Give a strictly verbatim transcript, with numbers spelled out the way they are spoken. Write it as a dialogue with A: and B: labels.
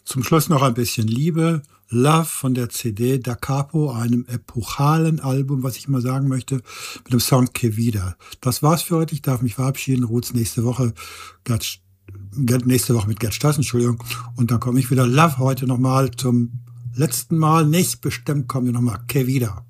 A: Zum Schluss noch ein bisschen Liebe. Love von der C D Da Capo, einem epochalen Album, was ich mal sagen möchte, mit dem Song Que Vida. Das war's für heute. Ich darf mich verabschieden. Ruths nächste Woche. Gerd, Gerd, nächste Woche mit Gerd Stassen, Entschuldigung. Und dann komme ich wieder. Love heute nochmal zum letzten Mal. Nicht bestimmt kommen wir nochmal. Que Vida.